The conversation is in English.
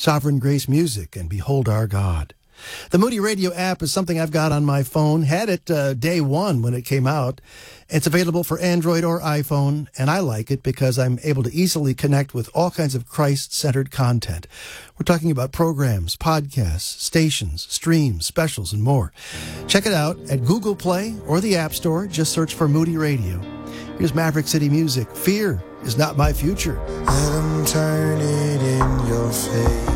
Sovereign Grace Music, and Behold Our God. The Moody Radio app is something I've got on my phone. Had it day one when it came out. It's available for Android or iPhone, and I like it because I'm able to easily connect with all kinds of Christ-centered content. We're talking about programs, podcasts, stations, streams, specials, and more. Check it out at Google Play or the App Store. Just search for Moody Radio. Here's Maverick City Music. Fear is not my future. Let 'em turn it in your face.